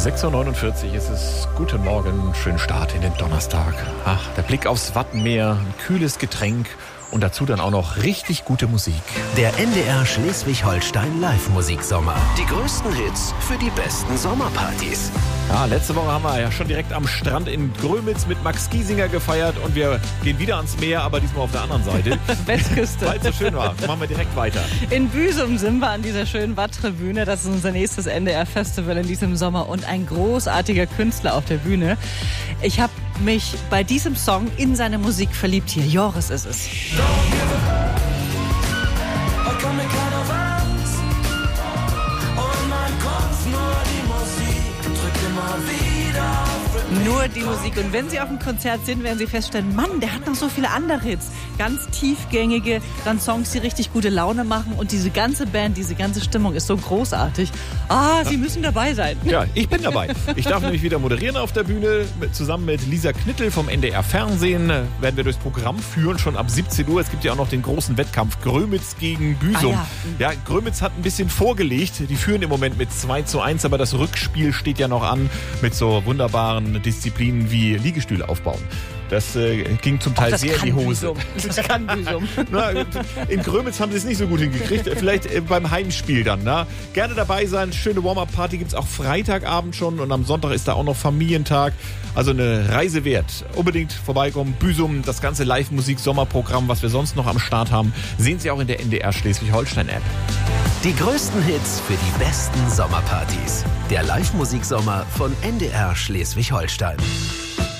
6.49 Uhr ist es. Guten Morgen, schönen Start in den Donnerstag. Ach, der Blick aufs Wattenmeer, ein kühles Getränk und dazu dann auch noch richtig gute Musik. Der NDR Schleswig-Holstein Live-Musiksommer. Die größten Hits für die besten Sommerpartys. Ja, letzte Woche haben wir ja schon direkt am Strand in Grömitz mit Max Giesinger gefeiert und wir gehen wieder ans Meer, aber diesmal auf der anderen Seite. Westküste. Weil es so schön war. Machen wir direkt weiter. In Büsum sind wir an dieser schönen Watttribüne. Das ist unser nächstes NDR-Festival in diesem Sommer und ein großartiger Künstler auf der Bühne. Ich habe mich bei diesem Song in seine Musik verliebt hier. Joris ist es. Nur die Musik. Und wenn Sie auf dem Konzert sind, werden Sie feststellen, Mann, der hat noch so viele andere Hits. Ganz tiefgängige, dann Songs, die richtig gute Laune machen. Und diese ganze Band, diese ganze Stimmung ist so großartig. Sie müssen dabei sein. Ja, ich bin dabei. Ich darf nämlich wieder moderieren auf der Bühne. Zusammen mit Lisa Knittel vom NDR Fernsehen werden wir durchs Programm führen, schon ab 17 Uhr. Es gibt ja auch noch den großen Wettkampf Grömitz gegen Büsum. Ja, Grömitz hat ein bisschen vorgelegt. Die führen im Moment mit 2:1, aber das Rückspiel steht ja noch an mit so wunderbaren Disziplinen wie Liegestühle aufbauen. Das ging zum Teil sehr in die Hose. Das kann Büsum. Na, in Grömitz haben sie es nicht so gut hingekriegt. Vielleicht beim Heimspiel dann. Na? Gerne dabei sein. Schöne Warm-Up-Party gibt es auch Freitagabend schon. Und am Sonntag ist da auch noch Familientag. Also eine Reise wert. Unbedingt vorbeikommen. Büsum, das ganze Live-Musik-Sommerprogramm, was wir sonst noch am Start haben, sehen Sie auch in der NDR Schleswig-Holstein-App. Die größten Hits für die besten Sommerpartys. Der Live-Musiksommer von NDR Schleswig-Holstein.